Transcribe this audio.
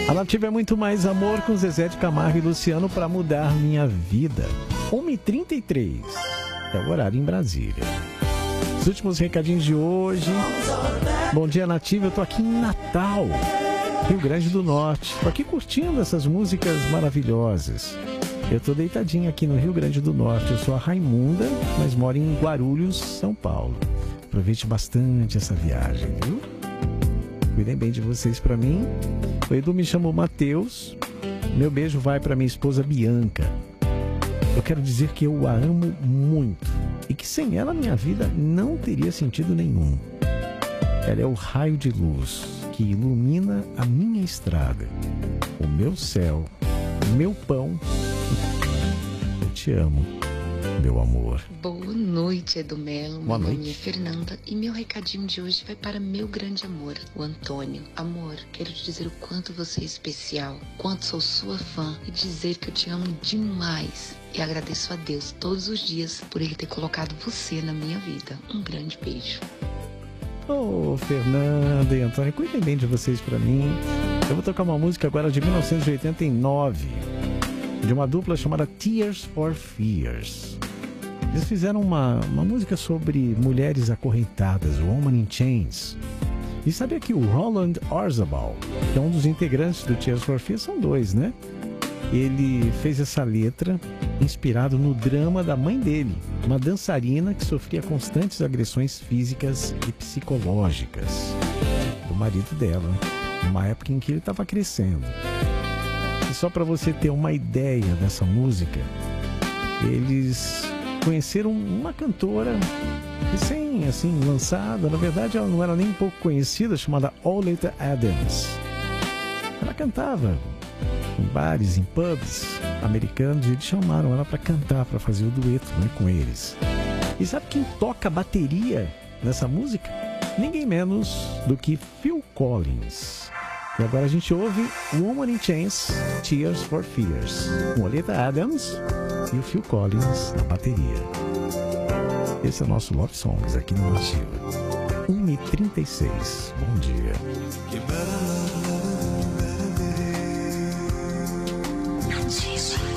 A Nativa é muito mais amor com Zezé de Camargo e Luciano para mudar minha vida. 1h33 é o horário em Brasília. Os últimos recadinhos de hoje. Bom dia, Nativa. Eu tô aqui em Natal, Rio Grande do Norte. Tô aqui curtindo essas músicas maravilhosas. Eu tô deitadinho aqui no Rio Grande do Norte. Eu sou a Raimunda, mas moro em Guarulhos, São Paulo. Aproveite bastante essa viagem, viu? Cuidem bem de vocês pra mim. O Edu me chamou Matheus. Meu beijo vai pra minha esposa Bianca. Eu quero dizer que eu a amo muito e que sem ela minha vida não teria sentido nenhum. Ela é o raio de luz que ilumina a minha estrada, o meu céu, o meu pão. Eu te amo, meu amor. Boa noite, Edu Melo. Boa Meu noite. nome é Fernanda e meu recadinho de hoje vai para meu grande amor, o Antônio. Amor, quero te dizer o quanto você é especial, quanto sou sua fã e dizer que eu te amo demais. E agradeço a Deus todos os dias por Ele ter colocado você na minha vida. Um grande beijo. Ô, Fernanda e Antônio, cuidem bem de vocês pra mim. Eu vou tocar uma música agora de 1989, de uma dupla chamada Tears for Fears. Eles fizeram uma música sobre mulheres acorrentadas, Woman in Chains. E sabia que o Roland Orzabal, que é um dos integrantes do Tears for Fears, são dois, né? Ele fez essa letra inspirado no drama da mãe dele, uma dançarina que sofria constantes agressões físicas e psicológicas do marido dela, numa época em que ele estava crescendo. E só para você ter uma ideia dessa música, eles conheceram uma cantora recém assim lançada, na verdade ela não era nem um pouco conhecida, chamada Oleta Adams. Ela cantava em bares, em pubs americanos, e eles chamaram ela para cantar, para fazer o dueto, né, com eles. E sabe quem toca bateria nessa música? Ninguém menos do que Phil Collins. E agora a gente ouve Woman in Chains, Tears for Fears, com Oleta Adams e o Phil Collins na bateria. Esse é o nosso Love Songs aqui no Nativa. 1h36. Bom dia.